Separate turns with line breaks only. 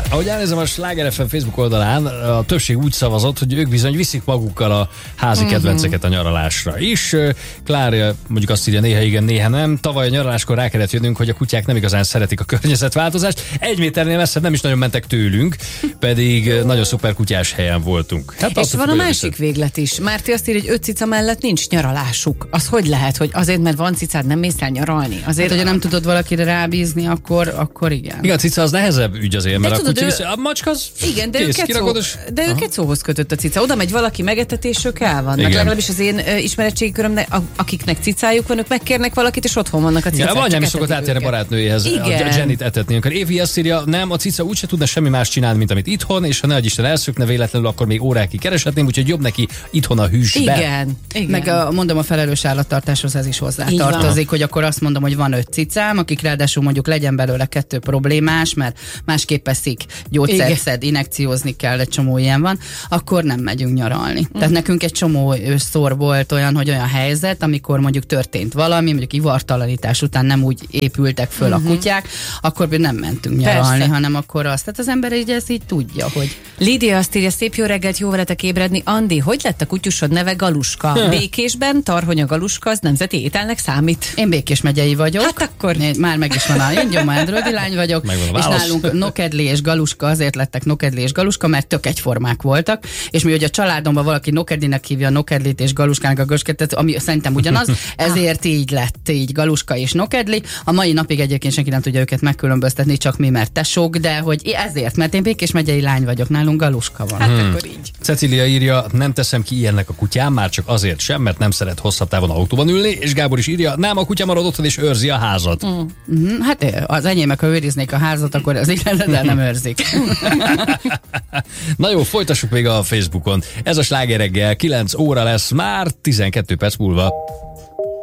Ahogy elnézem a Sláger FM Facebook oldalán, a többség úgy szavazott, hogy ők bizony viszik magukkal a házi kedvenceket a nyaralásra is. Klár mondjuk azt írja, néha igen, néha nem. Tavaly a nyaraláskor rá kellett jönnünk, hogy a kutyák nem igazán szeretik a környezetváltozást. 1 méternél messzebb nem is nagyon mentek tőlünk, pedig nagyon szuper kutyás helyen voltunk.
Hát és van a másik véglet is. Márti azt írja, hogy 5 cica mellett nincs nyaralásuk. Az hogy lehet, hogy azért, mert van cicád, nem mész el nyaralni? Azért,
hogyha nem tudod valakire rábízni, akkor igen.
Igen, a cica az nehezebb ügy azért, mert
tudod,
a macska az
igen, de
kész,
őket szóhoz kötött a cica. Oda megy valaki megetetés, ők el vannak.
Igen.
Legalábbis az én ismeretségi körömben, akiknek cicájuk van, ők megkérnek valakit, és otthon vannak a cicák.
Ja, vagy nem is szokott átjárni barátnőjéhez, a Jennyt etetni. Akkor Évi azt írja, nem, a cica úgyse tudna semmi más csinálni, mint amit itthon, és ha ne Isten elszökne véletlenül, akkor még órákig kereshetném, úgyhogy jobb neki itthon a hűsbe.
Igen.
Meg mondom, a felelős állattartáshoz ez is hozzátartozik, hogy akkor azt mondom, hogy van 5 cicám, akik ráadásul mondjuk legyen belőle 2 problémás, mert másképp eszik, gyógyszert szed, injekciózni kell, egy csomó ilyen van, akkor nem megyünk nyaralni. Tehát nekünk egy csomó szor volt olyan, hogy olyan helyzet, amikor mondjuk történt valami, mondjuk ivartalanítás után nem úgy épültek föl a kutyák, akkor nem mentünk nyaralni, hanem akkor azt. Tehát az ember ezt így tudja, hogy...
Lídia azt írja, szép jó reggelt, jó veletek ébredni. Andi, hogy lett a kutyusod neve Galuska? Békésben Tarhonya Galuska az nemzeti ételnek számít.
Én Békés megyei vagyok.
Hát akkor...
Már meg is van én Gyománrödi lány vagyok, és nálunk Nokedli és Galuska azért lettek Nokedli és Galuska, mert tök egyformák voltak, és mi, hogy a családomban valaki Nokedlinek hívja a Nokedlit és Galuskának a Gösketet, ami szerintem ugyanaz, ezért így lett így Galuska és Nokedli. A mai napig egyébként senki nem tudja őket megkülönböztetni, csak mi, mert tesók, de hogy ezért, mert én Békés megyei lány vagyok, nálunk Galuska van.
Hát akkor így.
Cecília írja, nem teszem ki ilyennek a kutyám, már csak azért sem, mert nem szeret hosszabb távon autóban ülni, és Gábor is írja, nem, a kutya marad otthon és őrzi a házat.
Hát az enyémek, ha őriznék a házat, akkor az így lenne, de nem őrzik.
Na jó, folytassuk még a Facebookon. Ez a Sláger reggel, 9 óra lesz már, 12 perc múlva.